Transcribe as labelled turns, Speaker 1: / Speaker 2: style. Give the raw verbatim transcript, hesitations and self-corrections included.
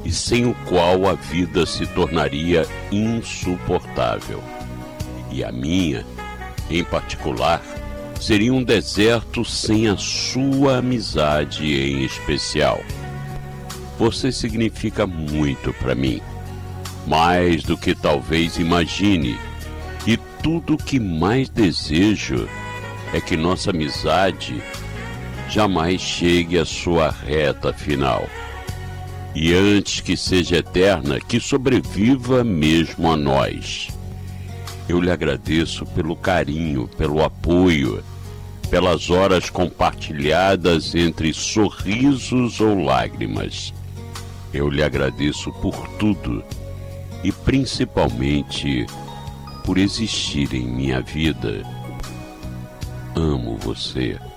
Speaker 1: e sem o qual a vida se tornaria insuportável. E a minha, em particular, seria um deserto sem a sua amizade em especial. Você significa muito para mim, mais do que talvez imagine, e tudo o que mais desejo é que nossa amizade jamais chegue à sua reta final. E antes que seja eterna, que sobreviva mesmo a nós. Eu lhe agradeço pelo carinho, pelo apoio, pelas horas compartilhadas entre sorrisos ou lágrimas. Eu lhe agradeço por tudo e principalmente por existir em minha vida. Amo você.